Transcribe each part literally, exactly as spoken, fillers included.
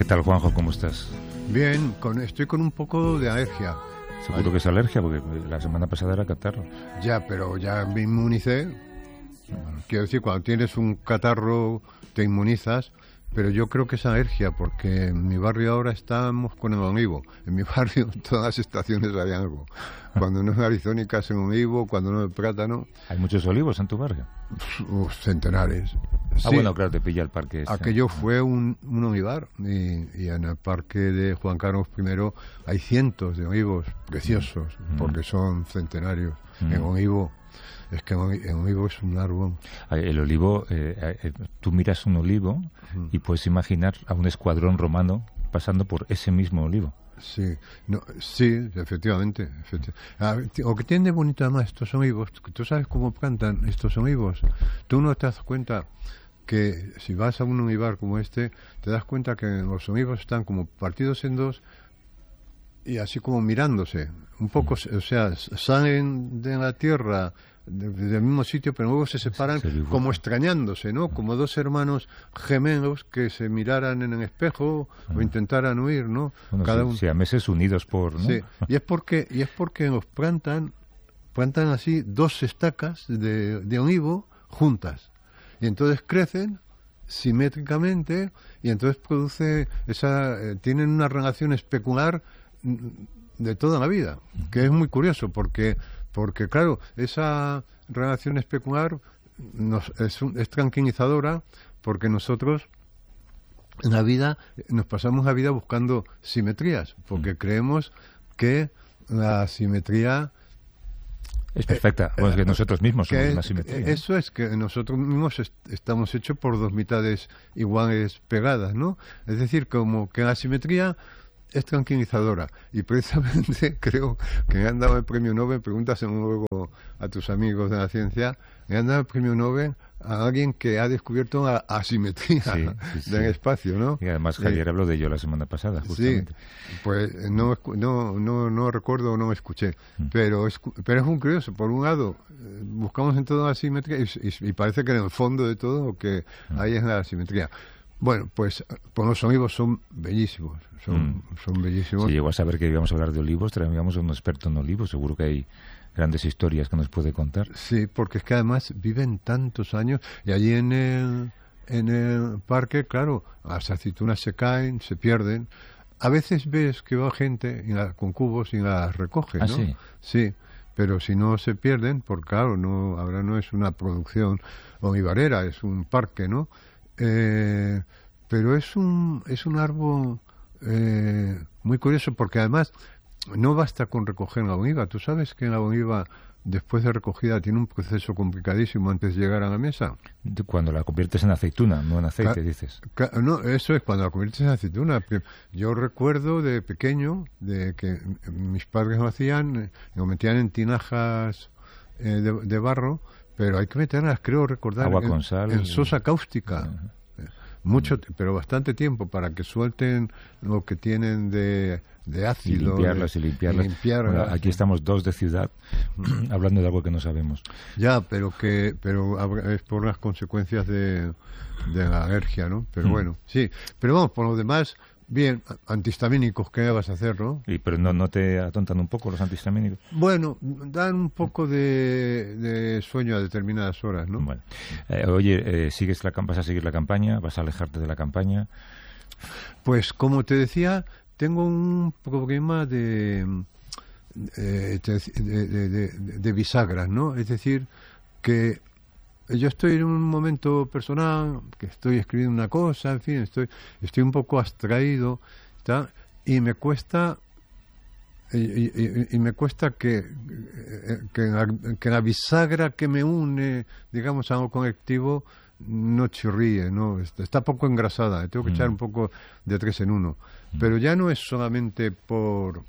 tal, Juanjo? ¿Cómo estás? Bien, con, estoy con un poco de alergia. Seguro Ay. que es alergia, porque la semana pasada era catarro. Ya, pero ya me inmunicé. Bueno, quiero decir, cuando tienes un catarro te inmunizas, pero yo creo que es alergia, porque en mi barrio ahora estamos con el olivo. En mi barrio en todas las estaciones hay algo. Cuando no es arizónica es en olivo, cuando no es plátano. ¿Hay muchos olivos en tu barrio? Uf, centenares. Ah, sí. Bueno, claro, te pilla el parque. Ese. Aquello fue un, un olivar, y, y en el parque de Juan Carlos primero hay cientos de olivos preciosos, mm. porque son centenarios. Mm. En olivo, es que en olivo es un árbol. El olivo, eh, eh, tú miras un olivo mm. y puedes imaginar a un escuadrón romano pasando por ese mismo olivo. Sí, no, sí, efectivamente. efectivamente. Ah, o que tiene de bonito además estos olivos, tú sabes cómo plantan estos olivos. Tú no te das cuenta que si vas a un olivar como este, te das cuenta que los olivos están como partidos en dos y así como mirándose. Un poco, o sea, salen de la tierra de, del mismo sitio, pero luego se separan como extrañándose, ¿no? Como dos hermanos gemelos que se miraran en el espejo ah. o intentaran huir, ¿no? Bueno, Cada sí, uno. Siameses unidos por, ¿no? Sí, y es porque, y es porque los plantan, plantan así dos estacas de, de olivo juntas. Y entonces crecen simétricamente y entonces produce esa, eh, tienen una relación especular de toda la vida, que es muy curioso porque porque claro, esa relación especular nos, es, un, es tranquilizadora, porque nosotros en la vida nos pasamos la vida buscando simetrías, porque creemos que la simetría es perfecta, bueno, que nosotros mismos somos una simetría. Eso es, que nosotros mismos est- estamos hechos por dos mitades iguales pegadas, ¿no? Es decir, como que la simetría es tranquilizadora, y precisamente creo que me han dado el premio Nobel, pregúntaselo luego a tus amigos de la ciencia, me han dado el premio Nobel a alguien que ha descubierto la asimetría sí, sí, del sí. espacio, ¿no? Y además Javier eh, habló de ello la semana pasada, justamente. Sí, pues no no no, no recuerdo, no escuché, mm. pero es, pero es muy curioso. Por un lado, buscamos en todo la asimetría y, y, y parece que en el fondo de todo lo que mm. hay es la asimetría. Bueno, pues, pues los olivos son bellísimos, son, mm. son bellísimos. Si llegó a saber que íbamos a hablar de olivos, traíamos a un experto en olivos, seguro que hay grandes historias que nos puede contar. Sí, porque es que además viven tantos años, y allí en el, en el parque, claro, las aceitunas se caen, se pierden. A veces ves que va gente y la, con cubos y las recoge, ¿no? ¿Ah, sí? Sí, pero si no se pierden, porque claro, no, ahora no es una producción olivarera, es un parque, ¿no? Eh, pero es un es un árbol eh, muy curioso, porque además no basta con recoger la oliva. Tú sabes que la oliva, después de recogida, tiene un proceso complicadísimo antes de llegar a la mesa. Cuando la conviertes en aceituna, no en aceite, ca- dices. Ca- no, eso es cuando la conviertes en aceituna. Yo recuerdo de pequeño de que mis padres lo hacían, lo metían en tinajas eh, de, de barro, pero hay que meterlas, creo recordar, agua en, con sal, en sosa cáustica. Uh-huh. Mucho, pero bastante tiempo para que suelten lo que tienen de, de ácido. Y limpiarlas de, y limpiarlas. Y limpiarlas. Bueno, aquí estamos dos de ciudad hablando de algo que no sabemos. Ya, pero que pero es por las consecuencias de, de la alergia, ¿no? Pero mm. bueno, sí. Pero vamos, por lo demás, bien, antihistamínicos, ¿qué vas a hacer, no? Y, pero no, ¿no te atontan un poco los antihistamínicos? Bueno, dan un poco de, de sueño a determinadas horas, ¿no? Bueno. Eh, oye, eh, ¿sigues la, ¿vas a seguir la campaña? ¿Vas a alejarte de la campaña? Pues, como te decía, tengo un problema de, de, de, de, de, de bisagras, ¿no? Es decir, que yo estoy en un momento personal, que estoy escribiendo una cosa, en fin, estoy estoy un poco abstraído, ¿está? Y me cuesta y, y, y me cuesta que que la, que la bisagra que me une, digamos, a algo colectivo no chirríe, no está, está poco engrasada, tengo que mm. echar un poco de tres en uno, mm. pero ya no es solamente por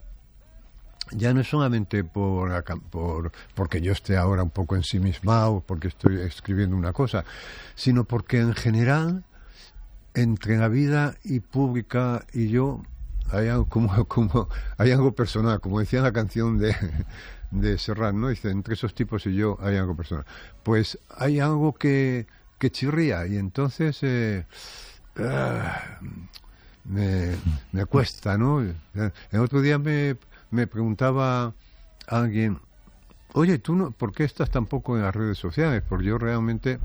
Ya no es solamente por, por porque yo esté ahora un poco ensimismado, porque estoy escribiendo una cosa, sino porque en general, entre la vida y pública y yo, hay algo, como, como, hay algo personal, como decía la canción de, de Serrat, ¿no? Dice, entre esos tipos y yo hay algo personal. Pues hay algo que, que chirría, y entonces... Eh, uh, me, me cuesta, ¿no? El otro día me, me preguntaba alguien, oye, ¿tú no, por qué estás tan poco en las redes sociales? Porque yo realmente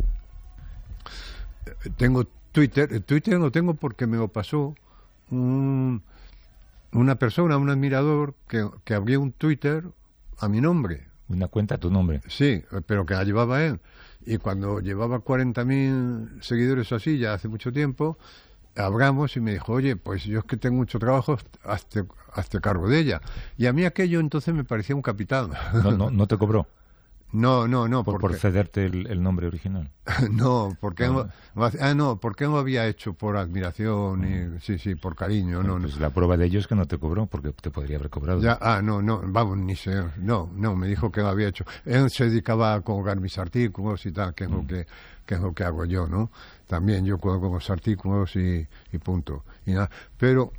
tengo Twitter, Twitter lo tengo porque me lo pasó un, una persona, un admirador, que, que abrió un Twitter a mi nombre. Una cuenta a tu nombre. Sí, pero que la llevaba él. Y cuando llevaba cuarenta mil seguidores así, ya hace mucho tiempo, hablamos y me dijo, oye, pues yo es que tengo mucho trabajo, hazte, hazte cargo de ella. Y a mí aquello entonces me parecía un capital. ¿No, no, no te cobró? No, no, no. Por, porque... por cederte el, el nombre original. No, porque no. No, ah, no, porque lo había hecho por admiración y mm. sí, sí, por cariño. Bueno, no, pues no. La prueba de ello es que no te cobró, porque te podría haber cobrado. Ya, ah, no, no, vamos, ni sé, no, no, me dijo que lo había hecho. Él se dedicaba a colgar mis artículos y tal, que es mm. lo que, que es lo que hago yo, ¿no? También yo colgo los artículos y, y punto. Y nada, pero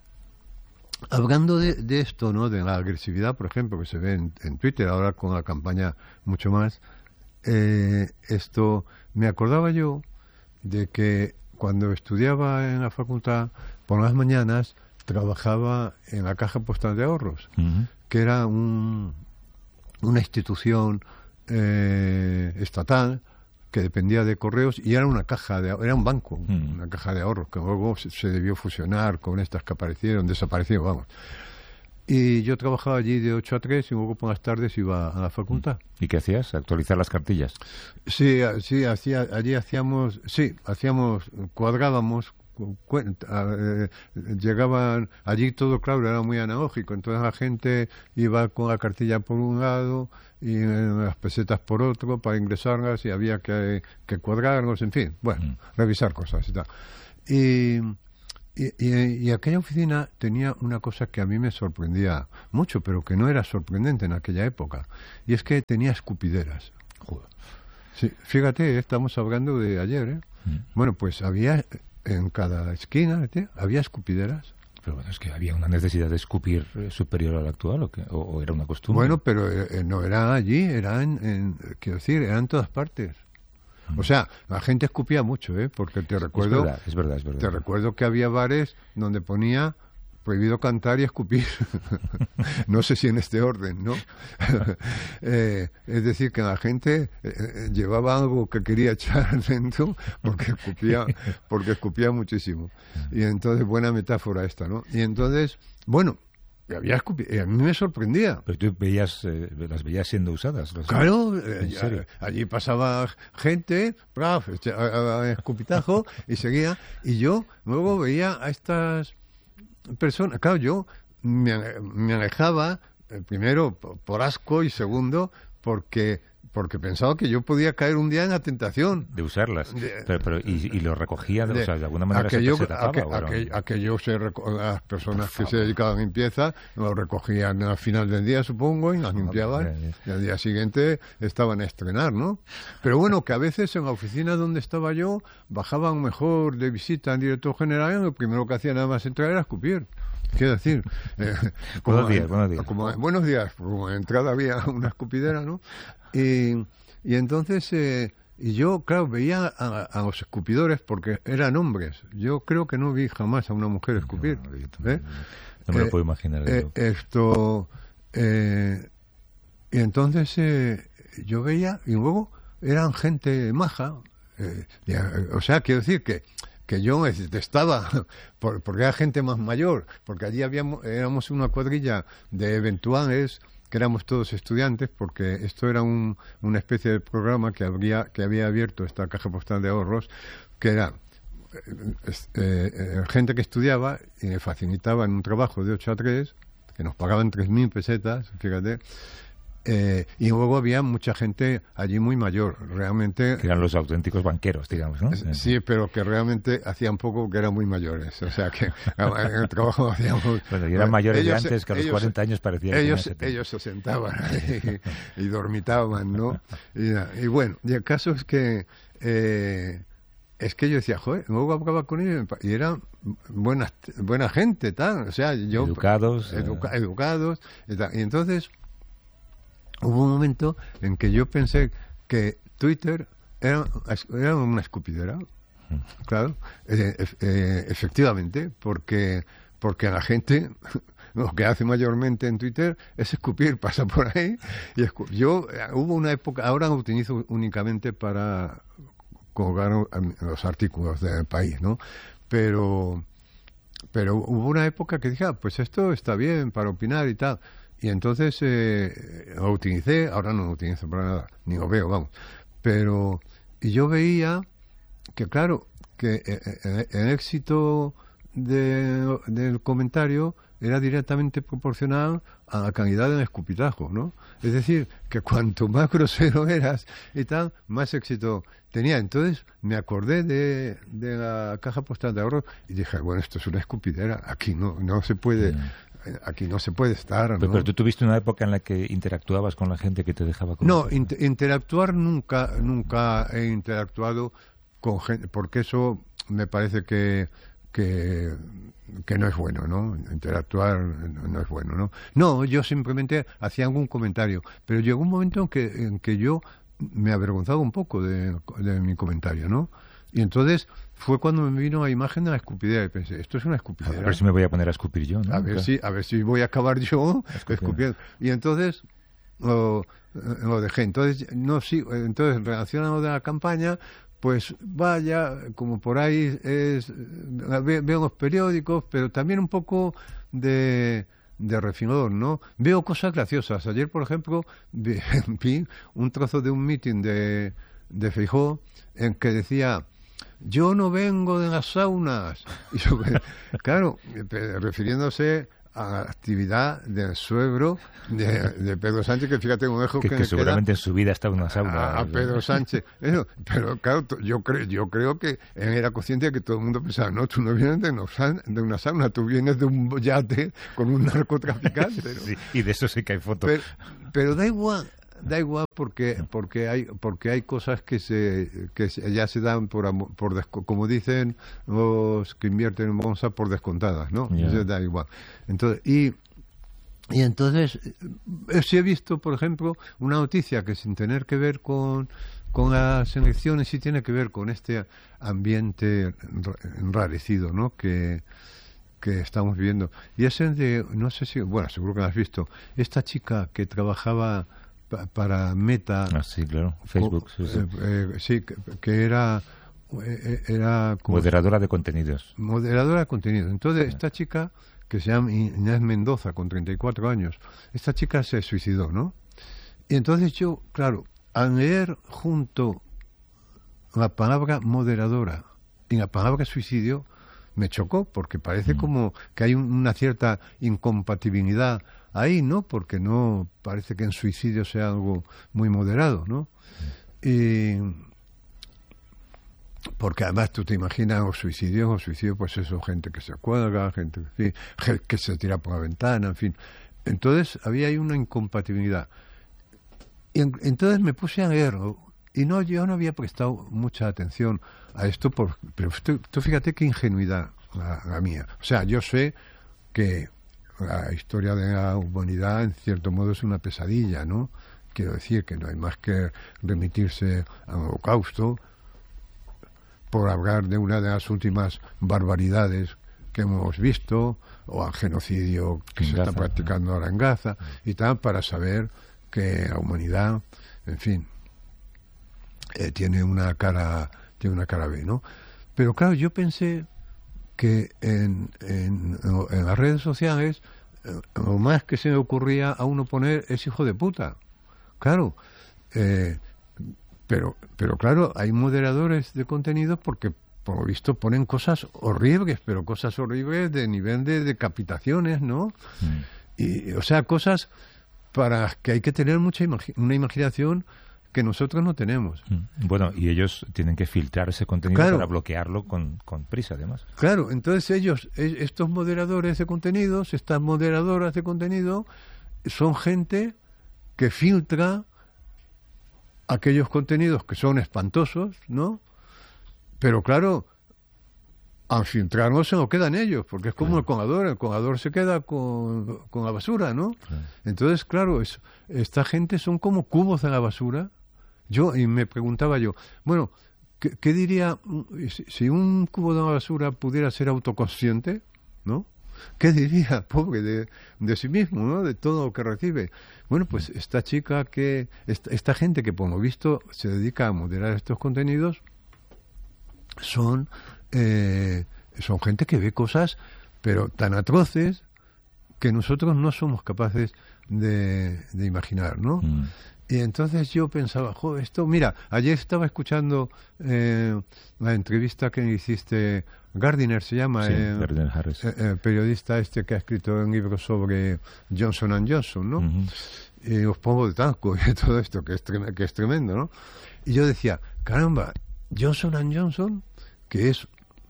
hablando de, de esto, ¿no? De la agresividad, por ejemplo, que se ve en, en Twitter ahora con la campaña mucho más. Eh, esto, me acordaba yo de que cuando estudiaba en la facultad, por las mañanas trabajaba en la Caja Postal de Ahorros, uh-huh. que era un, una institución eh, estatal que dependía de Correos y era una caja de, era un banco, uh-huh. una caja de ahorros que luego se, se debió fusionar con estas que aparecieron, desaparecieron, vamos. Y yo trabajaba allí de ocho a tres y luego por las tardes iba a la facultad. ¿Y qué hacías? ¿Actualizar las cartillas? Sí, sí, hacía, allí hacíamos, sí, hacíamos, cuadrábamos, eh, llegaban, allí todo, claro, era muy analógico, entonces la gente iba con la cartilla por un lado y las pesetas por otro para ingresarlas y había que, que cuadrarlos, en fin, bueno, mm. revisar cosas y tal. Y... Y, y, y aquella oficina tenía una cosa que a mí me sorprendía mucho, pero que no era sorprendente en aquella época, y es que tenía escupideras. Joder. Sí, fíjate, estamos hablando de ayer, ¿eh? Mm. Bueno, pues había en cada esquina, ¿eh? había escupideras. Pero bueno, es que había una necesidad de escupir eh, superior a la actual, ¿o, qué? o, o era una costumbre? Bueno, pero eh, no era allí, era en, en, quiero decir, era en todas partes. O sea, la gente escupía mucho, ¿eh? Porque te recuerdo... Es verdad, es verdad, es verdad. Te recuerdo que había bares donde ponía prohibido cantar y escupir. No sé si en este orden, ¿no? eh, es decir, que la gente eh, llevaba algo que quería echar dentro porque escupía, porque escupía muchísimo. Y entonces, buena metáfora esta, ¿no? Y entonces, bueno... Había escupido, a mí me sorprendía. Pero tú veías, eh, las veías siendo usadas. Claro, eh, ya, allí pasaba gente, braf, escupitajo, y seguía. Y yo luego veía a estas personas, claro, yo me, me alejaba, eh, primero por asco y segundo porque... porque pensaba que yo podía caer un día en la tentación. De usarlas. De, pero, pero, y, y lo recogía, de, o sea, de alguna manera aquello, se, se tapaba. Aquello, aquello, aquello se reco- las personas que se dedicaban a limpieza lo recogían al final del día, supongo, y las limpiaban. Y al día siguiente estaban a estrenar, ¿no? Pero bueno, que a veces en la oficina donde estaba yo, bajaban mejor de visita al director general y lo primero que hacía nada más entrar era escupir. Quiero decir, eh, como, buenos días, buenos días. Como, buenos días, como en entrada había una escupidera, ¿no? Y, y entonces, eh, y yo, claro, veía a, a los escupidores porque eran hombres. Yo creo que no vi jamás a una mujer escupir. No, no, ¿eh? no me lo eh, puedo imaginar. Eh, esto, eh, y entonces eh, yo veía, y luego eran gente maja. Eh, y, o sea, quiero decir que que yo detestaba, por, porque era gente más mayor, porque allí habíamos, éramos una cuadrilla de eventuales, que éramos todos estudiantes, porque esto era un, una especie de programa que había, que había abierto esta Caja Postal de Ahorros, que era eh, eh, gente que estudiaba y le facilitaban un trabajo de ocho a tres, que nos pagaban tres mil pesetas, fíjate. Eh, y luego había mucha gente allí muy mayor, realmente... Que eran los auténticos banqueros, digamos, ¿no? Sí, pero que realmente hacían poco que eran muy mayores. O sea, que en el trabajo hacíamos... Bueno, y eran mayores ellos, de antes, que a los ellos, cuarenta años parecían... Ellos, ellos se sentaban y, y dormitaban, ¿no? Y, y bueno, y el caso es que... Eh, es que yo decía, joder, luego hablaba con ellos y eran buena, buena gente, tal. O sea, yo... Educados. Educa, educados. Y, tal. Y entonces... Hubo un momento en que yo pensé que Twitter era, era una escupidera. Claro, eh, eh, efectivamente, porque, porque a la gente lo que hace mayormente en Twitter es escupir, pasa por ahí. Y escu- yo, eh, hubo una época, ahora lo utilizo únicamente para colgar los artículos del país, ¿no? Pero, pero hubo una época que dije, ah, pues esto está bien para opinar y tal. Y entonces eh, lo utilicé, ahora no lo utilizo para nada, ni lo veo, vamos. Pero, y yo veía que, claro, que el, el éxito de, del comentario era directamente proporcional a la calidad del escupitajo, ¿no? Es decir, que cuanto más grosero eras y tal, más éxito tenía. Entonces me acordé de, de la caja postal de ahorro y dije, bueno, esto es una escupidera, aquí no, no se puede... Mm. Aquí no se puede estar, ¿no? Pero, pero tú tuviste una época en la que interactuabas con la gente que te dejaba comentar. No, inter- interactuar nunca, nunca he interactuado con gente, porque eso me parece que, que, que no es bueno, ¿no? Interactuar no es bueno, ¿no? No, yo simplemente hacía algún comentario, pero llegó un momento en que, en que yo me avergonzaba un poco de, de mi comentario, ¿no? Y entonces fue cuando me vino la imagen de la escupidera y pensé, esto es una escupidera. A ver si me voy a poner a escupir yo, ¿no? A ver, si, a ver si voy a acabar yo escupiendo. Y entonces lo, lo dejé. Entonces, no sí, entonces, en relación a lo de la campaña, pues vaya, como por ahí es, ve, veo los periódicos, pero también un poco de... de refinador, ¿no? Veo cosas graciosas. Ayer, por ejemplo, vi, vi un trozo de un meeting de, de Feijóo en que decía... Yo no vengo de las saunas. Y yo, claro, refiriéndose a la actividad del suegro de, de Pedro Sánchez, que fíjate un lejos que, que, que seguramente en su vida está en una sauna. A, a Pedro Sánchez. Eso, pero claro, yo creo, yo creo que él era consciente de que todo el mundo pensaba, no, tú no vienes de, no, de una sauna, tú vienes de un yate con un narcotraficante, ¿no? Sí, y de eso sí que hay fotos. Pero, pero da igual. Da igual porque porque hay porque hay cosas que se que ya se dan por por desco, como dicen los que invierten en bolsa por descontadas, ¿no? Yeah. Eso da igual. Entonces y y entonces sí he visto, por ejemplo, una noticia que sin tener que ver con con las elecciones sí tiene que ver con este ambiente enrarecido, ¿no? Que que estamos viviendo. Y es el de, no sé si, bueno, seguro que lo has visto, esta chica que trabajaba para Meta, ah, sí, claro, Facebook, sí, sí. Eh, eh, sí que, que era eh, era como moderadora de contenidos. Moderadora de contenidos. Entonces, sí. Esta chica que se llama Inés Mendoza, con treinta y cuatro años, esta chica se suicidó, ¿no? Y entonces yo, claro, al leer junto la palabra moderadora y la palabra suicidio, me chocó, porque parece mm. como que hay un, una cierta incompatibilidad ahí, ¿no? Porque no parece que en suicidio sea algo muy moderado, ¿no? Y porque además tú te imaginas los suicidios, los suicidios, pues eso, gente que se cuelga, gente que, que se tira por la ventana, en fin. Entonces había ahí una incompatibilidad. Y en, entonces me puse a leerlo y no, yo no había prestado mucha atención a esto, por, pero tú, tú fíjate qué ingenuidad la, la mía. O sea, yo sé que la historia de la humanidad en cierto modo es una pesadilla, ¿no? Quiero decir que no hay más que remitirse al Holocausto por hablar de una de las últimas barbaridades que hemos visto, o al genocidio que en se Gaza, está practicando ¿no? ahora en Gaza y tal, para saber que la humanidad, en fin, eh, tiene una cara tiene una cara B, ¿no? Pero claro, yo pensé que en, en, en las redes sociales eh, lo más que se me ocurría a uno poner es hijo de puta. Claro, eh, pero pero claro, hay moderadores de contenido porque por lo visto ponen cosas horribles, pero cosas horribles de nivel de decapitaciones, ¿no? Mm. Y, o sea, cosas para las que hay que tener mucha imagi- una imaginación que nosotros no tenemos. Bueno, y ellos tienen que filtrar ese contenido claro. para bloquearlo con, con prisa, además. Claro, entonces ellos, estos moderadores de contenidos, estas moderadoras de contenido, son gente que filtra aquellos contenidos que son espantosos, ¿no? Pero claro, al filtrarlos se lo quedan ellos, porque es como claro. el colador, el colador se queda con, con la basura, ¿no? Claro. Entonces, claro, es, esta gente son como cubos de la basura. Yo, y me preguntaba yo, bueno, ¿qué, qué diría si, si un cubo de basura pudiera ser autoconsciente, ¿no? ¿Qué diría, pobre, de, de sí mismo, ¿no? De todo lo que recibe. Bueno, pues esta chica que, esta, esta gente que por lo visto se dedica a moderar estos contenidos, son, eh, son gente que ve cosas, pero tan atroces, que nosotros no somos capaces de, de imaginar, ¿no? Mm. Y entonces yo pensaba, joder, esto, mira, ayer estaba escuchando eh, la entrevista que hiciste, Gardiner se llama, sí, eh, Gardiner Harris, eh, eh, periodista este que ha escrito un libro sobre Johnson and Johnson, ¿no? Uh-huh. Y los pomos de talco y todo esto, que es, trem- que es tremendo, ¿no? Y yo decía, caramba, Johnson and Johnson, que es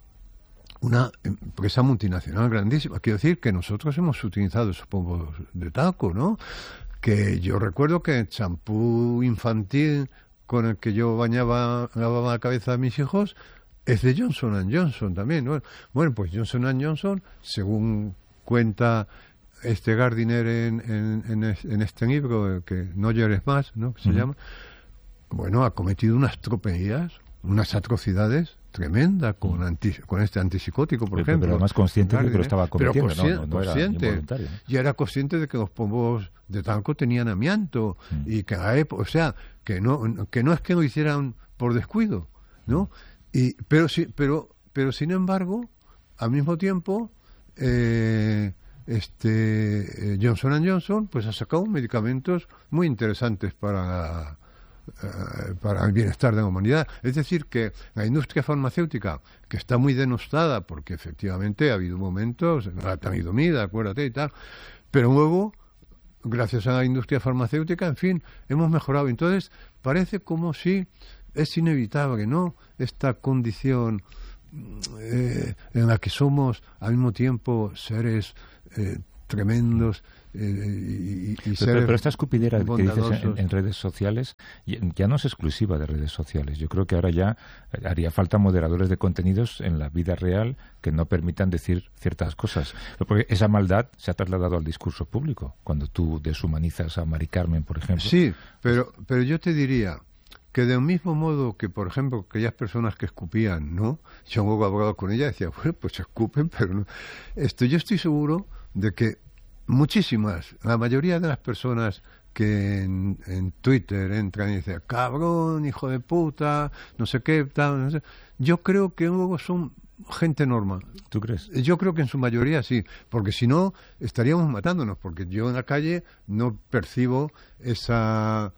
una empresa multinacional grandísima, quiero decir que nosotros hemos utilizado esos pomos de talco, ¿no? Que yo recuerdo que el champú infantil con el que yo bañaba, lavaba la cabeza a mis hijos, es de Johnson and Johnson también, ¿no? Bueno, pues Johnson and Johnson, según cuenta este Gardiner en, en, en, en este libro, que No llores más, ¿no? Que se uh-huh. llama, bueno, ha cometido unas tropelías, unas atrocidades tremendas con, anti, con este antipsicótico, por pero, ejemplo. Pero además consciente de que lo estaba cometiendo, pero consci- no, no, no consciente, era involuntario. Y era consciente de que los pomos de talco tenían amianto mm. y que a la época, o sea, que no, que no es que lo hicieran por descuido, ¿no? Y, pero, sí, pero, pero sin embargo, al mismo tiempo, eh, este eh, Johnson and Johnson pues ha sacado medicamentos muy interesantes para eh, para el bienestar de la humanidad. Es decir, que la industria farmacéutica, que está muy denostada porque efectivamente ha habido momentos, la talidomida, acuérdate y tal, pero luego, gracias a la industria farmacéutica, en fin, hemos mejorado. Entonces, parece como si es inevitable, ¿no?, esta condición eh, en la que somos al mismo tiempo seres eh, tremendos eh, y, y pero, seres pero esta escupidera que dices en, en redes sociales ya no es exclusiva de redes sociales. Yo creo que ahora ya haría falta moderadores de contenidos en la vida real que no permitan decir ciertas cosas, porque esa maldad se ha trasladado al discurso público cuando tú deshumanizas a Mari Carmen, por ejemplo. Sí, pero, pero yo te diría que del mismo modo que, por ejemplo, aquellas personas que escupían, ¿no? Yo luego he hablado con ella y decía, bueno, pues escupen, pero no. Esto, yo estoy seguro de que muchísimas, la mayoría de las personas que en, en Twitter entran y dicen, cabrón, hijo de puta, no sé qué, tal, no sé, yo creo que luego son gente normal. ¿Tú crees? Yo creo que en su mayoría sí, porque si no estaríamos matándonos, porque yo en la calle no percibo esa...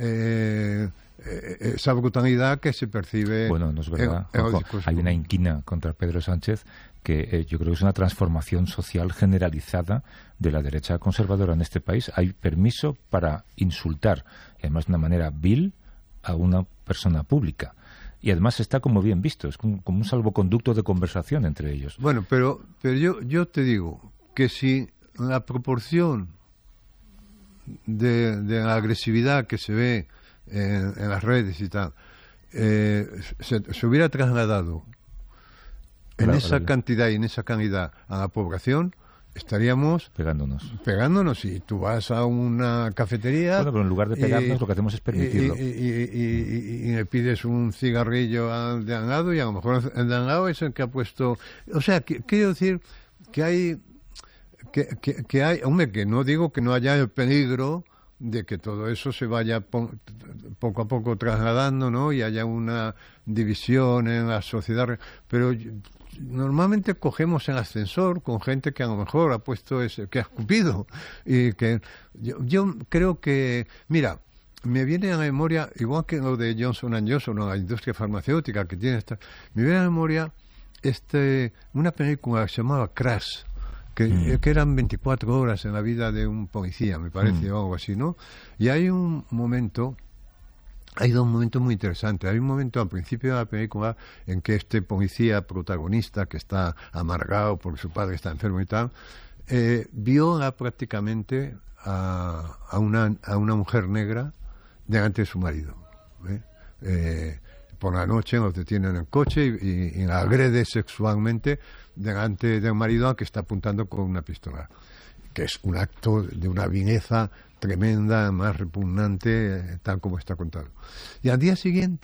Eh, esa brutalidad que se percibe. Bueno, no es verdad. En, en Ojo, hay una inquina contra Pedro Sánchez que eh, yo creo que es una transformación social generalizada de la derecha conservadora en este país. Hay permiso para insultar, y además de una manera vil, a una persona pública. Y además está como bien visto, es como, como un salvoconducto de conversación entre ellos. Bueno, pero, pero yo, yo te digo que si la proporción de, de la agresividad que se ve En, en las redes y tal, eh, se, se hubiera trasladado en claro, esa claro. cantidad y en esa calidad a la población, estaríamos pegándonos. Pegándonos. Y tú vas a una cafetería. Bueno, pero en lugar de pegarnos, y, lo que hacemos es permitirlo. Y, y, y, y, y le pides un cigarrillo al de al lado, y a lo mejor el de al lado es el que ha puesto. O sea, que, quiero decir que hay. Que, que, que hay. Hombre, que no digo que no haya el peligro de que todo eso se vaya po- poco a poco trasladando, ¿no? Y haya una división en la sociedad, pero normalmente cogemos el ascensor con gente que a lo mejor ha puesto ese, que ha escupido, y que yo, yo creo que, mira, me viene a la memoria, igual que lo de Johnson and Johnson, o la industria farmacéutica que tiene esta, me viene a la memoria este una película que se llamaba Crash, Que, mm. que eran veinticuatro horas en la vida de un policía, me parece, mm. o algo así, ¿no? Y hay un momento, hay dos momentos muy interesantes. Hay un momento al principio de la película en que este policía protagonista, que está amargado porque su padre está enfermo y tal, eh, viola prácticamente a, a, una, a una mujer negra delante de su marido, ¿eh? Eh, por la noche los detienen en el coche y, y, y la agrede sexualmente delante del marido al que está apuntando con una pistola, que es un acto de una vileza tremenda, más repugnante, eh, tal como está contado. Y al día siguiente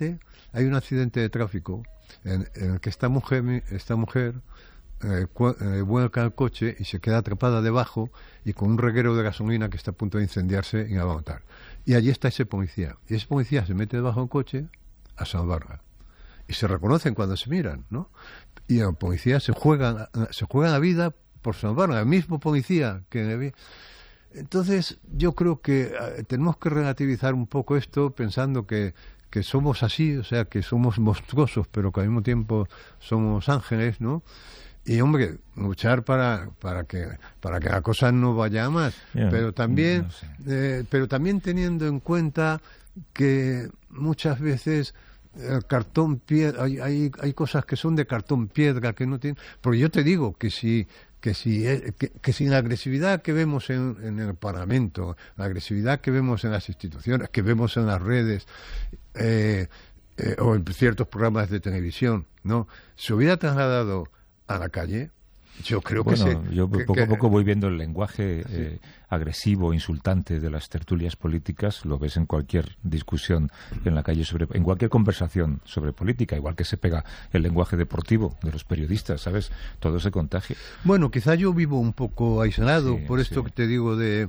hay un accidente de tráfico en, en el que esta mujer, esta mujer eh, cu- eh, vuelca el coche y se queda atrapada debajo y con un reguero de gasolina que está a punto de incendiarse y la va a matar. Y allí está ese policía. Y ese policía se mete debajo del coche a salvarla. Y se reconocen cuando se miran, ¿no? Y el policía se juega, se juega la vida por salvarla. El mismo policía que... Entonces, yo creo que eh, tenemos que relativizar un poco esto pensando que, que somos así, o sea, que somos monstruosos, pero que al mismo tiempo somos ángeles, ¿no? Y, hombre, luchar para para que para que la cosa no vaya a más. Yeah, pero también no sé. eh, pero también teniendo en cuenta que muchas veces el cartón piedra, hay, hay, hay cosas que son de cartón piedra, que no tienen... Porque yo te digo que si... que si que, que sin la agresividad que vemos en, en el Parlamento, la agresividad que vemos en las instituciones, que vemos en las redes eh, eh, o en ciertos programas de televisión, no, se hubiera trasladado a la calle, yo creo bueno, que se, yo que, poco que, a poco voy viendo el lenguaje sí. eh, agresivo, insultante de las tertulias políticas, lo ves en cualquier discusión en la calle, sobre, en cualquier conversación sobre política, igual que se pega el lenguaje deportivo de los periodistas, ¿sabes? Todo se contagia. Bueno, quizá yo vivo un poco aislado, sí, por esto sí. que te digo de,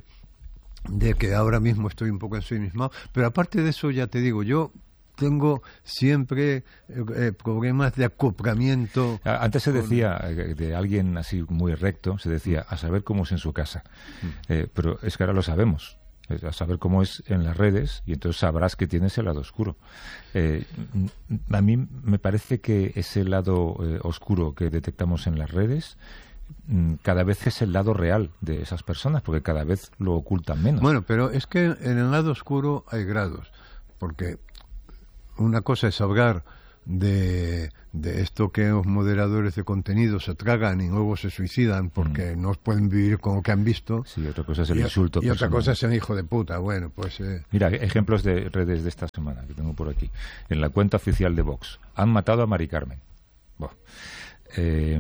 de que ahora mismo estoy un poco ensimismado, pero aparte de eso ya te digo, yo tengo siempre eh, problemas de acoplamiento. Antes se decía, con... de alguien así muy recto, se decía, a saber cómo es en su casa. Mm. Eh, pero es que ahora lo sabemos, a saber cómo es en las redes, y entonces sabrás que tienes el lado oscuro. Eh, a mí me parece que ese lado eh, oscuro que detectamos en las redes cada vez es el lado real de esas personas, porque cada vez lo ocultan menos. Bueno, pero es que en el lado oscuro hay grados, porque una cosa es hablar de, de esto que los moderadores de contenido se tragan y luego se suicidan porque mm. no pueden vivir con lo que han visto. Sí, otra cosa es el y, insulto. Y otra cosa es el hijo de puta. Bueno, pues... Eh... Mira, ejemplos de redes de esta semana que tengo por aquí. En la cuenta oficial de Vox. Han matado a Mari Carmen. Bueno, eh,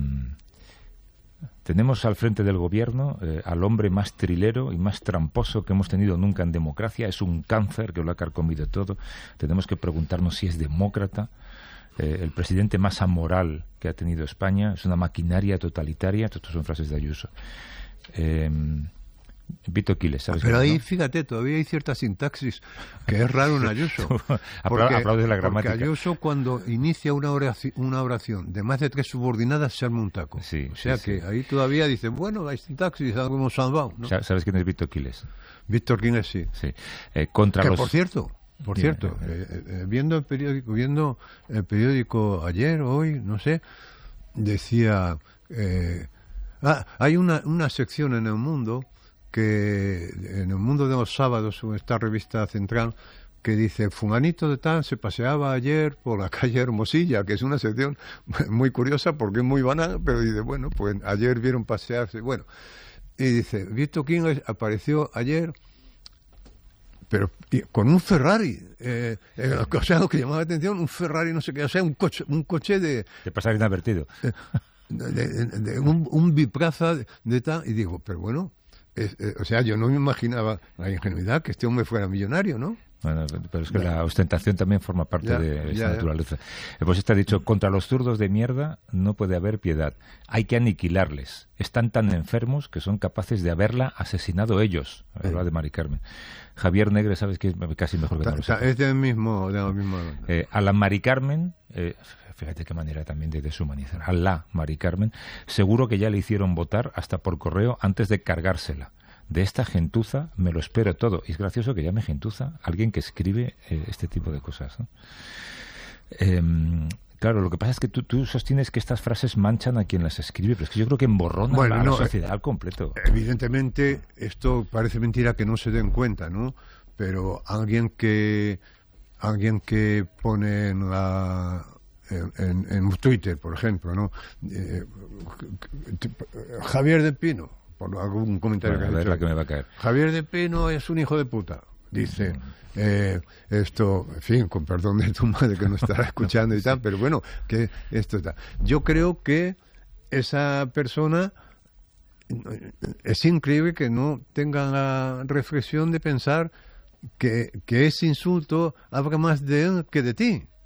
tenemos al frente del gobierno eh, al hombre más trilero y más tramposo que hemos tenido nunca en democracia. Es un cáncer que lo ha carcomido todo. Tenemos que preguntarnos si es demócrata. Eh, el presidente más amoral que ha tenido España. Es una maquinaria totalitaria. Estas son frases de Ayuso. Eh, Vito Quiles, ¿sabes? Pero ahí, ¿no? Fíjate, todavía hay cierta sintaxis que es raro en Ayuso. Porque, aplaude la gramática. Porque Ayuso, cuando inicia una oración, una oración de más de tres subordinadas, se arma un taco. Sí, o sea sí, que sí. Ahí todavía dicen, bueno, hay sintaxis, algo hemos salvado, ¿no? ¿Sabes quién es Vito Quiles? Víctor Quiles, sí. sí. Eh, contra que, los... por cierto, por Dime, cierto, eh, eh, viendo el periódico, viendo el periódico ayer, hoy, no sé, decía... Eh, ah, hay una, una sección en El Mundo... que en El Mundo de los Sábados, en esta revista central, que dice, fulanito de tal se paseaba ayer por la calle Hermosilla, que es una sección muy curiosa porque es muy banal, pero dice, bueno, pues ayer vieron pasearse, bueno, y dice, Víctor Quiles apareció ayer, pero con un Ferrari, eh, eh, o sea, lo que llamaba la atención, un Ferrari, no sé qué, o sea, un coche, un coche de... De pasar inadvertido. Eh, de, de, de, un, un biplaza de, de tal, y digo, pero bueno... Es, eh, o sea, yo no me imaginaba la ingenuidad que este hombre fuera millonario, ¿no? Bueno, pero es que ya. La ostentación también forma parte ya, de esta ya, naturaleza. Ya. Pues está dicho, contra los zurdos de mierda no puede haber piedad. Hay que aniquilarles. Están tan enfermos que son capaces de haberla asesinado ellos. Habla de Mari Carmen. Javier Negre, ¿sabes qué? Es casi mejor que ta, no lo ta, Es del mismo... De la misma eh, a la Mari Carmen... Eh, fíjate qué manera también de deshumanizar. A la Mari Carmen, seguro que ya le hicieron votar hasta por correo antes de cargársela. De esta gentuza me lo espero todo. Y es gracioso que llame gentuza alguien que escribe eh, este tipo de cosas, ¿no? Eh, claro, lo que pasa es que tú, tú sostienes que estas frases manchan a quien las escribe, pero es que yo creo que emborronan bueno, a no, la sociedad al completo. Evidentemente, esto parece mentira que no se den cuenta, ¿no? Pero alguien que alguien que pone en la... En, en Twitter, por ejemplo, ¿no? Eh, Javier de Pino, por algún comentario bueno, que a ver ha la que me va a caer. Javier de Pino es un hijo de puta, dice. Mm. Eh, esto, en fin, con perdón de tu madre que no estará escuchando y tal, pero bueno, que esto está. Yo creo que esa persona es increíble que no tenga la reflexión de pensar que, que ese insulto habla más de él que de ti.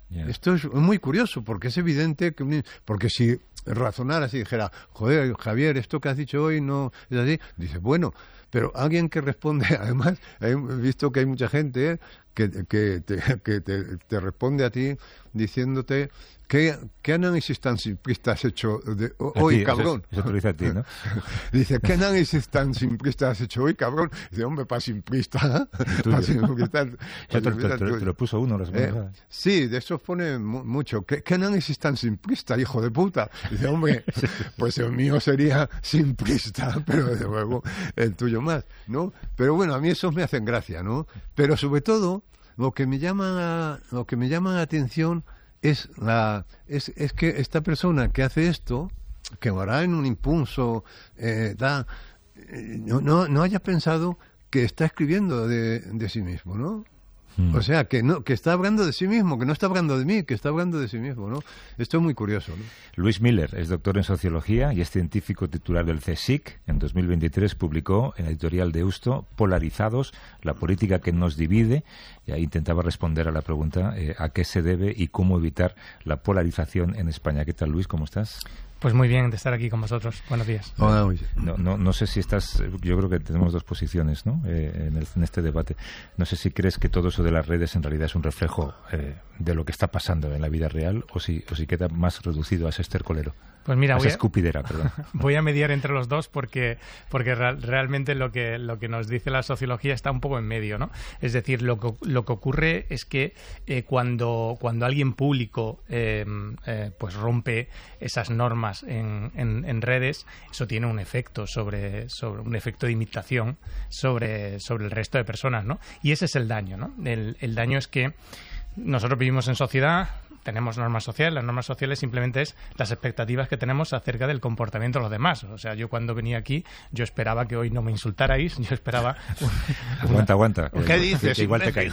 Yeah. Esto es muy curioso, porque es evidente que... Porque si razonara así, dijera, joder, Javier, esto que has dicho hoy no es así, dice, bueno, pero alguien que responde, además, he visto que hay mucha gente ¿eh? que, que, te, que te, te responde a ti diciéndote... ¿Qué, ¿Qué análisis tan simplista has hecho de, hoy, ti, cabrón? Eso, eso te lo dice a ti, ¿no? Dice, ¿qué análisis tan simplista has hecho hoy, cabrón? Dice, hombre, para simplista. Pa simplista, pa te, te, te, te lo puso uno. Las eh, sí, de eso pone mucho. ¿Qué, ¿Qué análisis tan simplista, hijo de puta? Dice, hombre, pues el mío sería simplista, pero desde luego el tuyo más, ¿no? Pero bueno, a mí esos me hacen gracia, ¿no? Pero sobre todo, lo que me llama, lo que me llama la atención... Es, la, es, es que esta persona que hace esto, que lo hará en un impulso, eh, da, eh, no, no, no haya pensado que está escribiendo de, de sí mismo, ¿no? Mm. O sea, que no que está hablando de sí mismo, que no está hablando de mí, que está hablando de sí mismo, ¿no? Esto es muy curioso, ¿no? Luis Miller es doctor en Sociología y es científico titular del CSIC. En dos mil veintitrés publicó en la editorial de Deusto Polarizados, la política que nos divide, y ahí intentaba responder a la pregunta eh, a qué se debe y cómo evitar la polarización en España. ¿Qué tal, Luis? ¿Cómo estás? Pues muy bien de estar aquí con vosotros. Buenos días. No, no, no, no sé si estás... Yo creo que tenemos dos posiciones, ¿no? Eh, en, el, en este debate. No sé si crees que todo eso de las redes en realidad es un reflejo eh, de lo que está pasando en la vida real o si, o si queda más reducido a ese estercolero. Pues mira, esa voy a, escupidera, perdón. Voy a mediar entre los dos porque porque real, realmente lo que lo que nos dice la sociología está un poco en medio, ¿no? Es decir, lo que lo que ocurre es que eh, cuando cuando alguien público eh, eh, pues rompe esas normas en, en, en redes, eso tiene un efecto sobre sobre un efecto de imitación sobre sobre el resto de personas, ¿no? Y ese es el daño, ¿no? El, el daño es que nosotros vivimos en sociedad. Tenemos normas sociales. Las normas sociales simplemente es las expectativas que tenemos acerca del comportamiento de los demás. O sea, yo cuando venía aquí, yo esperaba que hoy no me insultarais, yo esperaba... Un, aguanta, aguanta. ¿Qué dices? Que igual te caes.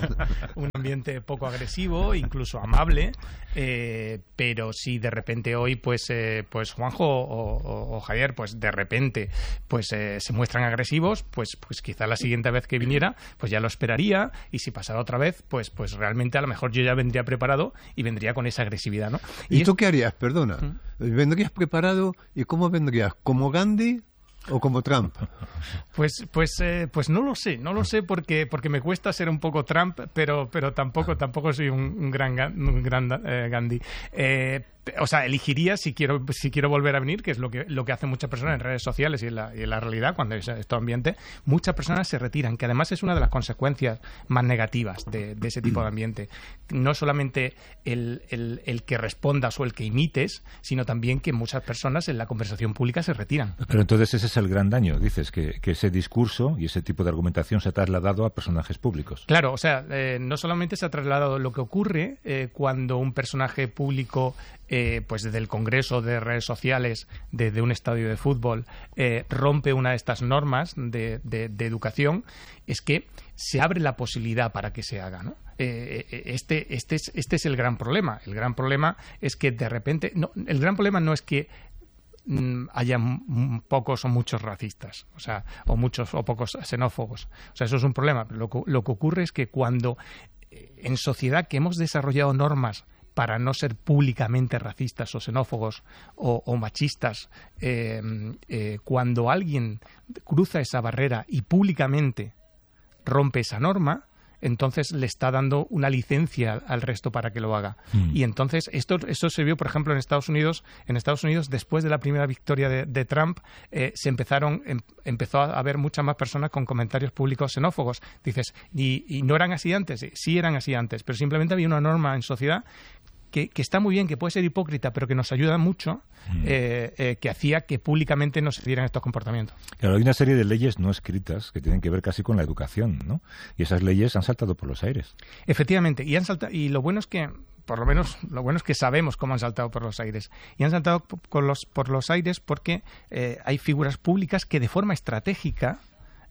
Un ambiente poco agresivo, incluso amable, eh, pero si de repente hoy, pues, eh, pues Juanjo o, o, o Javier, pues de repente, pues eh, se muestran agresivos, pues, pues quizá la siguiente vez que viniera, pues ya lo esperaría, y si pasara otra vez, pues, pues realmente a lo mejor yo ya vendría preparado y vendría con esa agresividad, ¿no? ¿Y, ¿Y tú qué harías? Perdona. ¿Mm? ¿Vendrías preparado y cómo vendrías? ¿Como Gandhi o como Trump? Pues pues eh, pues no lo sé, no lo sé porque porque me cuesta ser un poco Trump, pero pero tampoco tampoco soy un, un gran un gran eh, Gandhi. Eh, o sea, elegiría si quiero si quiero volver a venir, que es lo que lo que hacen muchas personas en redes sociales y en la, y en la realidad cuando es este ambiente, muchas personas se retiran, que además es una de las consecuencias más negativas de, de ese tipo de ambiente. No solamente el, el, el que respondas o el que imites, sino también que muchas personas en la conversación pública se retiran. Pero entonces ese es el gran daño, dices, que, que ese discurso y ese tipo de argumentación se ha trasladado a personajes públicos. Claro, o sea, eh, no solamente se ha trasladado lo que ocurre eh, cuando un personaje público Eh, pues desde el Congreso, de redes sociales, desde de un estadio de fútbol, eh, rompe una de estas normas de, de, de educación, es que se abre la posibilidad para que se haga, ¿no? Eh, este, este, es, este es el gran problema. El gran problema es que de repente... No, el gran problema no es que mm, haya m- pocos o muchos racistas, o sea, o muchos o pocos xenófobos. O sea, eso es un problema. Lo que, lo que ocurre es que cuando eh, en sociedad que hemos desarrollado normas para no ser públicamente racistas o xenófobos o, o machistas, eh, eh, cuando alguien cruza esa barrera y públicamente rompe esa norma, entonces le está dando una licencia al resto para que lo haga. Mm. Y entonces esto, esto se vio, por ejemplo, en Estados Unidos. En Estados Unidos, después de la primera victoria de, de Trump, eh, se empezaron, em, empezó a haber muchas más personas con comentarios públicos xenófobos. Dices, ¿y, y no eran así antes? Sí eran así antes, pero simplemente había una norma en sociedad Que, que está muy bien, que puede ser hipócrita, pero que nos ayuda mucho, mm. eh, eh, que hacía que públicamente no se dieran estos comportamientos. Claro, hay una serie de leyes no escritas que tienen que ver casi con la educación, ¿no? Y esas leyes han saltado por los aires. Efectivamente, y han saltado, y lo bueno es que, por lo menos, lo bueno es que sabemos cómo han saltado por los aires. Y han saltado por los, por los aires porque eh, hay figuras públicas que de forma estratégica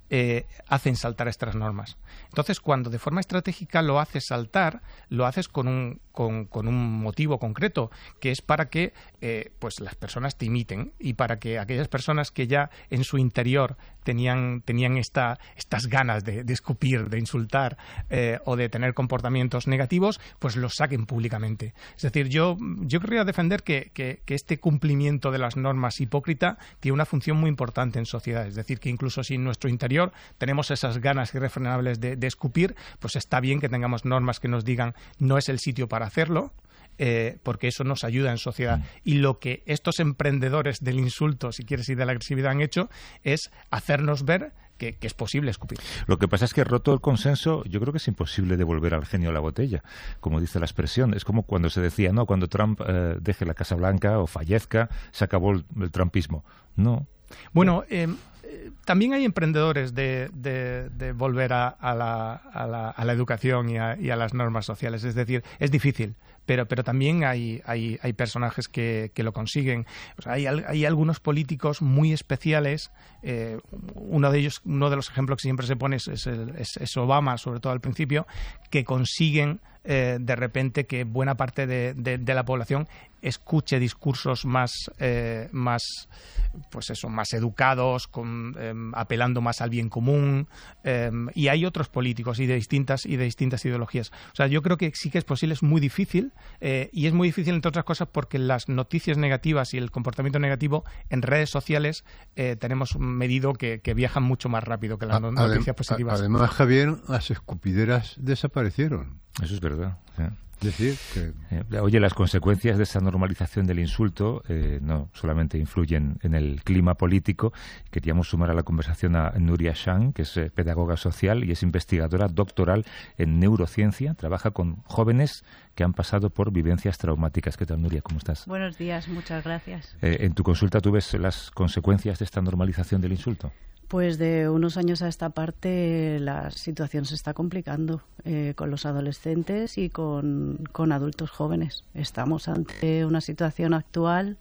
eh, hacen saltar estas normas. Entonces, cuando de forma estratégica lo haces saltar, lo haces con un, con, con un motivo concreto, que es para que eh, pues las personas te imiten y para que aquellas personas que ya en su interior tenían, tenían esta, estas ganas de, de escupir, de insultar eh, o de tener comportamientos negativos, pues los saquen públicamente. Es decir, yo, yo querría defender que, que, que este cumplimiento de las normas hipócrita tiene una función muy importante en sociedad. Es decir, que incluso si en nuestro interior tenemos esas ganas irrefrenables de, de escupir, pues está bien que tengamos normas que nos digan no es el sitio para hacerlo, eh, porque eso nos ayuda en sociedad. Mm. Y lo que estos emprendedores del insulto, si quieres, y de la agresividad han hecho es hacernos ver Que, que es posible escupir. Lo que pasa es que roto el consenso, yo creo que es imposible devolver al genio la botella, como dice la expresión. Es como cuando se decía, no, cuando Trump eh, deje la Casa Blanca o fallezca, se acabó el, el trumpismo. No. Bueno, eh, también hay emprendedores de, de, de volver a, a, la, a, la, a la educación y a, y a las normas sociales. Es decir, es difícil. Pero, pero también hay, hay, hay personajes que, que lo consiguen. O sea, hay, hay algunos políticos muy especiales. Eh, uno de ellos, uno de los ejemplos que siempre se pone es, es, el, es, es Obama, sobre todo al principio, que consiguen eh, de repente que buena parte de, de, de la población escuche discursos más, eh, más, pues eso, más educados, con, eh, apelando más al bien común. Eh, y hay otros políticos y de distintas y de distintas ideologías. O sea, yo creo que sí que es posible, es muy difícil. Eh, y es muy difícil, entre otras cosas, porque las noticias negativas y el comportamiento negativo en redes sociales eh, tenemos medido que, que viajan mucho más rápido que las a, noticias adem positivas. Además, Javier, las escupideras desaparecieron. Eso es verdad. ¿Sí? Es decir, que... Eh, oye, las consecuencias de esa normalización del insulto eh, no solamente influyen en el clima político. Queríamos sumar a la conversación a Nuria Shang, que es eh, pedagoga social y es investigadora doctoral en neurociencia. Trabaja con jóvenes que han pasado por vivencias traumáticas. ¿Qué tal, Nuria? ¿Cómo estás? Buenos días, muchas gracias. Eh, en tu consulta, ¿tú ves las consecuencias de esta normalización del insulto? Pues de unos años a esta parte la situación se está complicando eh, con los adolescentes y con, con adultos jóvenes. Estamos ante una situación actual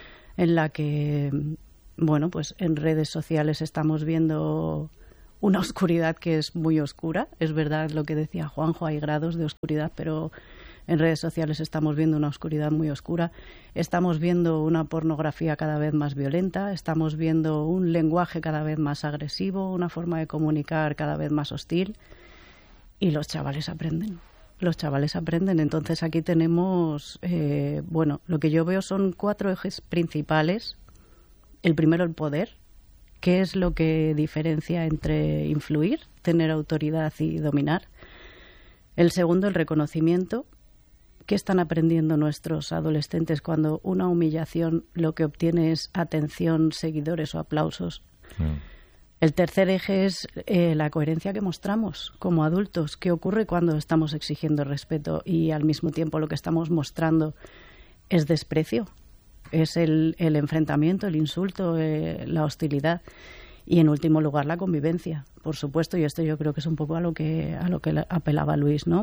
en la que, bueno, pues en redes sociales estamos viendo una oscuridad que es muy oscura. Es verdad lo que decía Juanjo, hay grados de oscuridad, pero en redes sociales estamos viendo una oscuridad muy oscura. Estamos viendo una pornografía cada vez más violenta, estamos viendo un lenguaje cada vez más agresivo, una forma de comunicar cada vez más hostil, y los chavales aprenden. Los chavales aprenden. Entonces aquí tenemos, eh, bueno, lo que yo veo son cuatro ejes principales. El primero, el poder. ¿Qué es lo que diferencia entre influir, tener autoridad y dominar? El segundo, el reconocimiento. ¿Qué están aprendiendo nuestros adolescentes cuando una humillación lo que obtiene es atención, seguidores o aplausos? Mm. El tercer eje es eh, la coherencia que mostramos como adultos. ¿Qué ocurre cuando estamos exigiendo respeto y al mismo tiempo lo que estamos mostrando es desprecio? Es el, el enfrentamiento, el insulto, eh, la hostilidad. Y en último lugar, la convivencia, por supuesto. Y esto yo creo que es un poco a lo que, a lo que apelaba Luis, ¿no?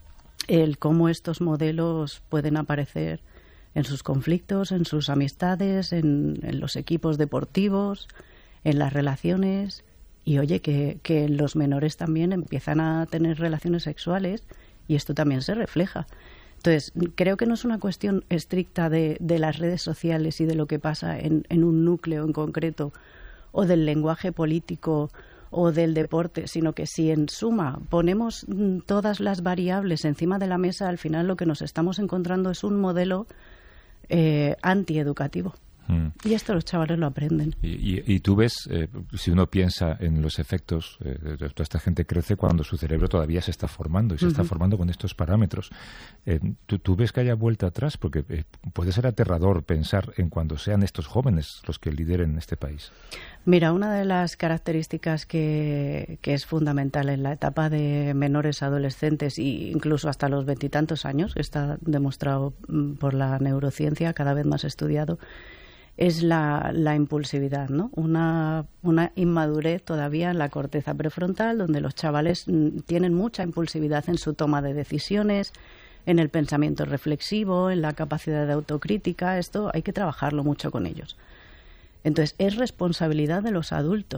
El cómo estos modelos pueden aparecer en sus conflictos, en sus amistades, en, en los equipos deportivos, en las relaciones. Y oye, que, que los menores también empiezan a tener relaciones sexuales y esto también se refleja. Entonces, creo que no es una cuestión estricta de, de las redes sociales y de lo que pasa en, en un núcleo en concreto o del lenguaje político o del deporte, sino que si en suma ponemos todas las variables encima de la mesa, al final lo que nos estamos encontrando es un modelo eh, antieducativo. Mm. Y esto los chavales lo aprenden. Y, y, y tú ves, eh, si uno piensa en los efectos, eh, toda esta gente crece cuando su cerebro todavía se está formando y se uh-huh. está formando con estos parámetros. Eh, ¿tú, ¿Tú ves que haya vuelta atrás? Porque eh, puede ser aterrador pensar en cuando sean estos jóvenes los que lideren este país. Mira, una de las características que, que es fundamental en la etapa de menores adolescentes e incluso hasta los veintitantos años, está demostrado por la neurociencia, cada vez más estudiado, es la, la impulsividad, ¿no? Una, una inmadurez todavía en la corteza prefrontal, donde los chavales tienen mucha impulsividad en su toma de decisiones, en el pensamiento reflexivo, en la capacidad de autocrítica. Esto hay que trabajarlo mucho con ellos. Entonces, es responsabilidad de los adultos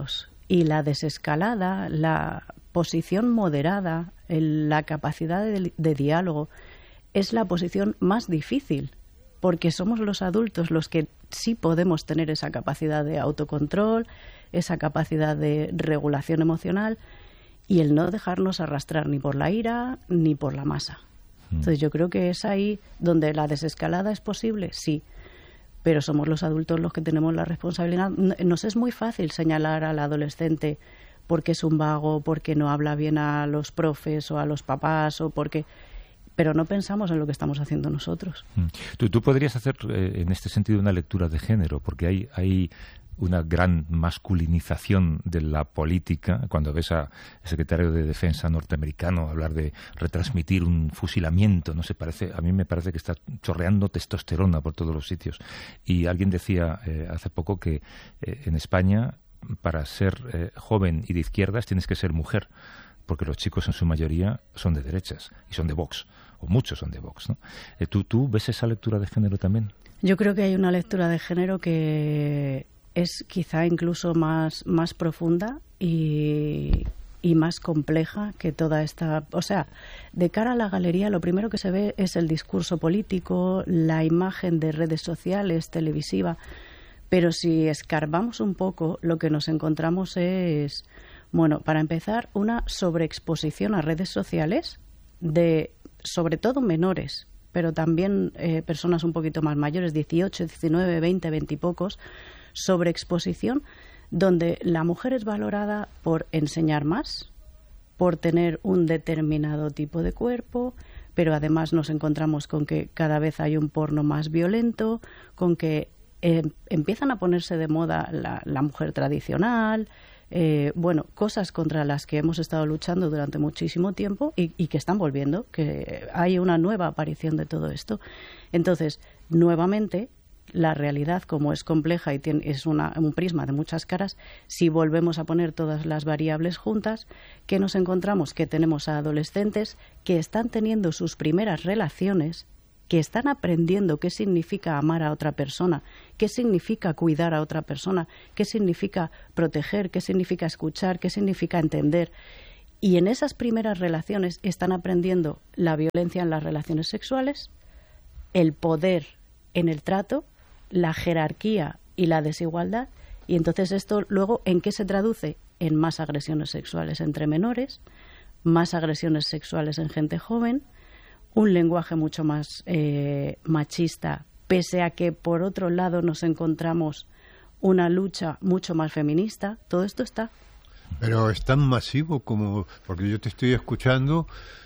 Y la desescalada, la posición moderada, el, la capacidad de, de diálogo, es la posición más difícil, porque somos los adultos los que sí podemos tener esa capacidad de autocontrol, esa capacidad de regulación emocional, y el no dejarnos arrastrar ni por la ira ni por la masa. Entonces yo creo que es ahí donde la desescalada es posible, sí, pero somos los adultos los que tenemos la responsabilidad. Nos es muy fácil señalar al adolescente porque es un vago, porque no habla bien a los profes o a los papás, o porque... pero no pensamos en lo que estamos haciendo nosotros. Tú, tú podrías hacer eh, en este sentido una lectura de género, porque hay, hay una gran masculinización de la política. Cuando ves al secretario de Defensa norteamericano hablar de retransmitir un fusilamiento, no sé, parece, a mí me parece que está chorreando testosterona por todos los sitios. Y alguien decía eh, hace poco que eh, en España, para ser eh, joven y de izquierdas, tienes que ser mujer, porque los chicos en su mayoría son de derechas y son de Vox, o muchos son de Vox, ¿no? Eh, ¿tú, ¿Tú ves esa lectura de género también? Yo creo que hay una lectura de género que es quizá incluso más, más profunda y, y más compleja que toda esta... O sea, de cara a la galería, lo primero que se ve es el discurso político, la imagen de redes sociales, televisiva, pero si escarbamos un poco, lo que nos encontramos es... Bueno, para empezar, una sobreexposición a redes sociales de, sobre todo, menores, pero también eh, personas un poquito más mayores, dieciocho, diecinueve, veinte, veinte y pocos, sobreexposición, donde la mujer es valorada por enseñar más, por tener un determinado tipo de cuerpo, pero además nos encontramos con que cada vez hay un porno más violento, con que eh, empiezan a ponerse de moda la, la mujer tradicional... Eh, bueno, cosas contra las que hemos estado luchando durante muchísimo tiempo y, y que están volviendo, que hay una nueva aparición de todo esto. Entonces, nuevamente, la realidad, como es compleja y tiene, es una, un prisma de muchas caras, si volvemos a poner todas las variables juntas, ¿qué nos encontramos? Que tenemos a adolescentes que están teniendo sus primeras relaciones, que están aprendiendo qué significa amar a otra persona, qué significa cuidar a otra persona, qué significa proteger, qué significa escuchar, qué significa entender. Y en esas primeras relaciones están aprendiendo la violencia en las relaciones sexuales, el poder en el trato, la jerarquía y la desigualdad. Y entonces esto luego, ¿en qué se traduce? En más agresiones sexuales entre menores, más agresiones sexuales en gente joven, un lenguaje mucho más eh, machista, pese a que por otro lado nos encontramos una lucha mucho más feminista. Todo esto está. Pero es tan masivo como... Porque yo te estoy escuchando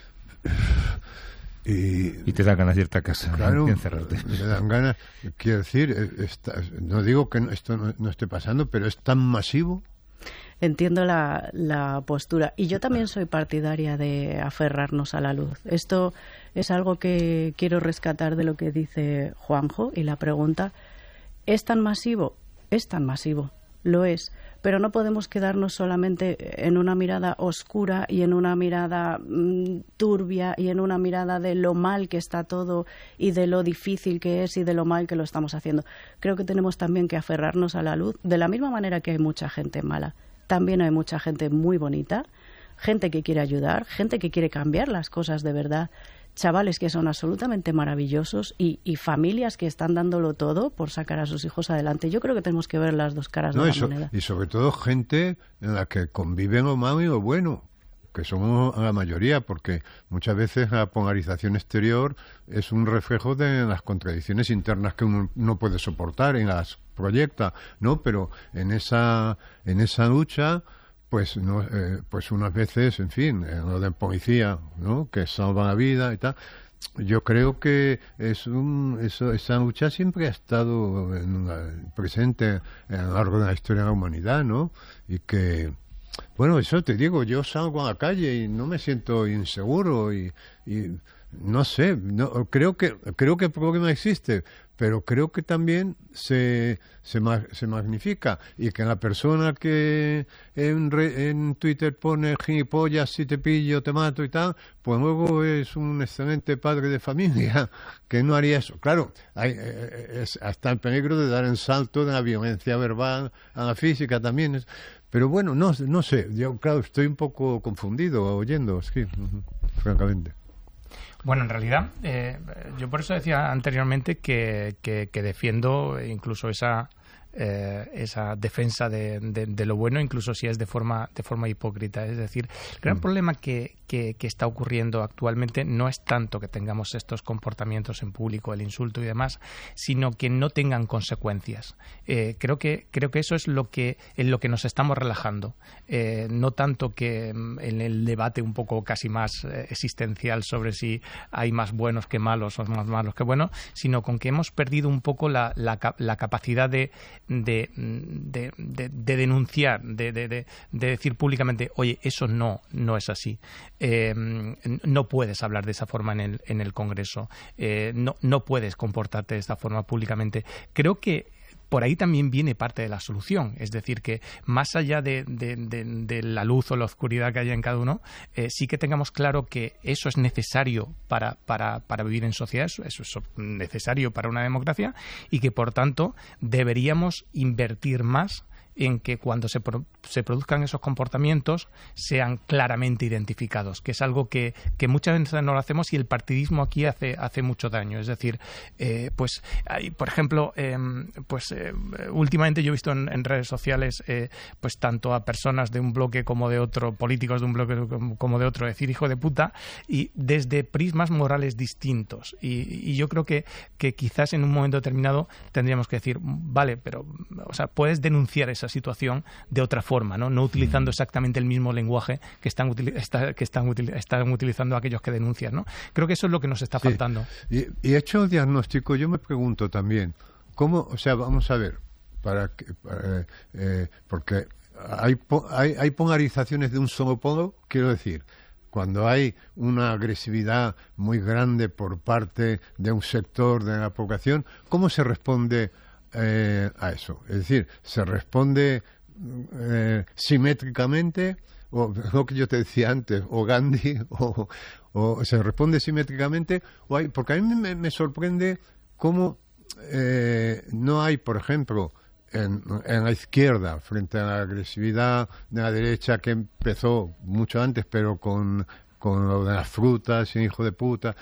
y... Y te dan ganas de irte a casa, claro, y encerrarte. Me dan ganas... Quiero decir, está, no digo que esto no, no esté pasando, pero es tan masivo. Entiendo la, la postura. Y yo también soy partidaria de aferrarnos a la luz. Esto es algo que quiero rescatar de lo que dice Juanjo y la pregunta. ¿Es tan masivo? Es tan masivo. Lo es. Pero no podemos quedarnos solamente en una mirada oscura y en una mirada mmm, turbia y en una mirada de lo mal que está todo y de lo difícil que es y de lo mal que lo estamos haciendo. Creo que tenemos también que aferrarnos a la luz, de la misma manera que hay mucha gente mala. También hay mucha gente muy bonita, gente que quiere ayudar, gente que quiere cambiar las cosas de verdad, chavales que son absolutamente maravillosos y, y familias que están dándolo todo por sacar a sus hijos adelante. Yo creo que tenemos que ver las dos caras no, de la eso, moneda. Y sobre todo gente en la que conviven lo malo y lo bueno, que somos la mayoría, porque muchas veces la polarización exterior es un reflejo de las contradicciones internas que uno no puede soportar y las proyecta, ¿no? Pero en esa en esa lucha, pues no, eh, pues unas veces, en fin, en lo de policía, ¿no? Que salva la vida y tal. Yo creo que es un, eso, esa lucha siempre ha estado en una, presente a lo largo de la historia de la humanidad, ¿no? Y que bueno, eso te digo, yo salgo a la calle y no me siento inseguro y, y no sé, no, creo que creo que el problema existe, pero creo que también se, se, se magnifica, y que la persona que en, re, en Twitter pone gilipollas, si te pillo, te mato y tal, pues luego es un excelente padre de familia que no haría eso. Claro, hay, es, está el peligro de dar el salto de la violencia verbal a la física también. Es, pero bueno, no, no sé, yo claro, estoy un poco confundido oyendo, es que, francamente. Bueno, en realidad, eh, yo por eso decía anteriormente que, que, que defiendo incluso esa eh, esa defensa de, de, de lo bueno, incluso si es de forma de forma hipócrita. Es decir, el gran mm. problema que, que, que está ocurriendo actualmente no es tanto que tengamos estos comportamientos en público, el insulto y demás, sino que no tengan consecuencias. Eh, creo que creo que eso es lo que en lo que nos estamos relajando. Eh, no tanto que en el debate un poco casi más eh, existencial sobre si hay más buenos que malos o más malos que buenos, sino con que hemos perdido un poco la, la, la capacidad de De, de, de, de denunciar, de, de, de, de decir públicamente, oye, eso no, no es así. Eh, no puedes hablar de esa forma en el, en el Congreso. Eh, no, no puedes comportarte de esta forma públicamente. Creo que por ahí también viene parte de la solución, es decir, que más allá de, de, de, de la luz o la oscuridad que haya en cada uno, eh, sí que tengamos claro que eso es necesario para, para, para vivir en sociedad, eso, eso es necesario para una democracia, y que por tanto deberíamos invertir más en que cuando se, pro, se produzcan esos comportamientos sean claramente identificados, que es algo que, que muchas veces no lo hacemos, y el partidismo aquí hace, hace mucho daño. Es decir, eh, pues hay, por ejemplo, eh, pues eh, últimamente yo he visto en, en redes sociales eh, pues tanto a personas de un bloque como de otro, políticos de un bloque como de otro, decir hijo de puta, y desde prismas morales distintos. Y, y yo creo que, que quizás en un momento determinado tendríamos que decir, vale, pero o sea, puedes denunciar esa situación de otra forma, no, no utilizando exactamente el mismo lenguaje que están util- está, que están, util- están utilizando aquellos que denuncian, ¿no? Creo que eso es lo que nos está sí. faltando. Y, y hecho el diagnóstico, yo me pregunto también, ¿cómo, o sea, vamos a ver, para que, para, eh, porque hay, hay, hay polarizaciones de un solo polo, quiero decir, cuando hay una agresividad muy grande por parte de un sector de la población, ¿cómo se responde Eh, a eso? Es decir, se responde eh, simétricamente, o lo que yo te decía antes, o Gandhi, o, o se responde simétricamente, o hay, porque a mí me, me sorprende cómo eh, no hay, por ejemplo, en, en la izquierda, frente a la agresividad de la derecha que empezó mucho antes, pero con con lo de las frutas y hijo de puta,